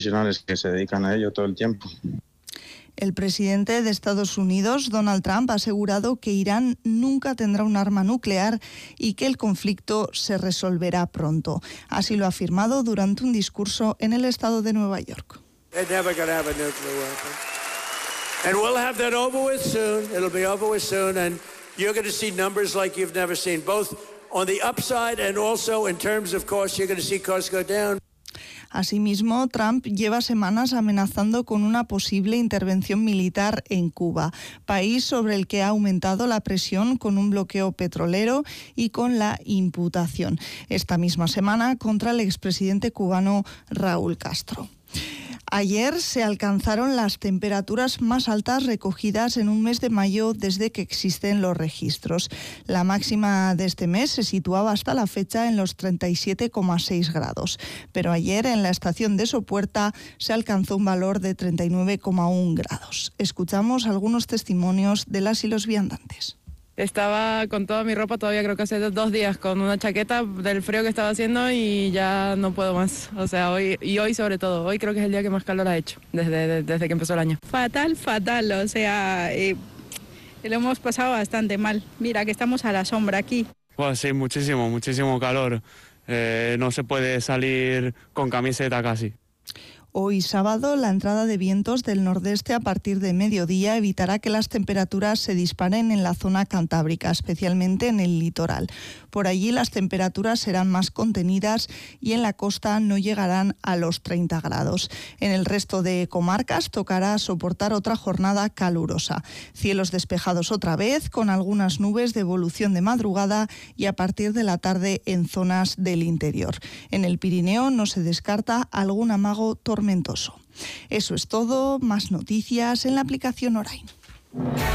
profesionales que se dedican a ello todo el tiempo. El presidente de Estados Unidos, Donald Trump, ha asegurado que Irán nunca tendrá un arma nuclear y que el conflicto se resolverá pronto. Así lo ha afirmado durante un discurso en el estado de Nueva York. They're never going to have a nuclear weapon. And we'll have that over with soon. It'll be over with soon. And you're going to see numbers like you've never seen, both on the upside and also in terms of costs. You're going to see costs go down. Asimismo, Trump lleva semanas amenazando con una posible intervención militar en Cuba, país sobre el que ha aumentado la presión con un bloqueo petrolero y con la imputación, esta misma semana, contra el expresidente cubano Raúl Castro. Ayer se alcanzaron las temperaturas más altas recogidas en un mes de mayo desde que existen los registros. La máxima de este mes se situaba hasta la fecha en los 37,6 grados. Pero ayer en la estación de Sopuerta se alcanzó un valor de 39,1 grados. Escuchamos algunos testimonios de las y los viandantes. Estaba con toda mi ropa, todavía creo que hace 2 días, con una chaqueta del frío que estaba haciendo y ya no puedo más. O sea, hoy sobre todo, hoy creo que es el día que más calor ha hecho desde que empezó el año. Fatal, o sea, lo hemos pasado bastante mal. Mira que estamos a la sombra aquí. Pues sí, muchísimo calor. No se puede salir con camiseta casi. Hoy sábado, la entrada de vientos del nordeste a partir de mediodía evitará que las temperaturas se disparen en la zona cantábrica, especialmente en el litoral. Por allí las temperaturas serán más contenidas y en la costa no llegarán a los 30 grados. En el resto de comarcas tocará soportar otra jornada calurosa. Cielos despejados otra vez, con algunas nubes de evolución de madrugada y a partir de la tarde en zonas del interior. En el Pirineo no se descarta algún amago tormentoso. Eso es todo, más noticias en la aplicación Orain.